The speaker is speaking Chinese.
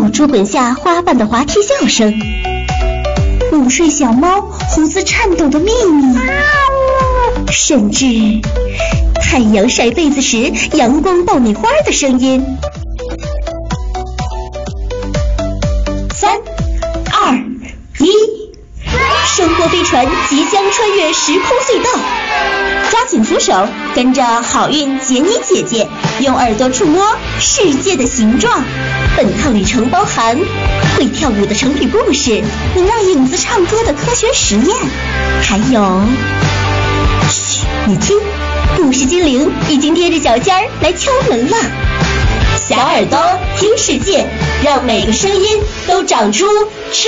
竹滚下花瓣的滑梯叫声，午睡小猫胡子颤抖的秘密，甚至太阳晒被子时阳光爆米花的声音。3、2、1，生活飞船即将穿越时空隧道，抓紧扶手，跟着好运杰尼姐姐用耳朵触摸世界的形状。本趟旅程包含会跳舞的成语故事，能让影子唱歌的科学实验，还有，嘘，你听，故事精灵已经踮着脚尖儿来敲门了。小耳朵听世界，让每个声音都长出翅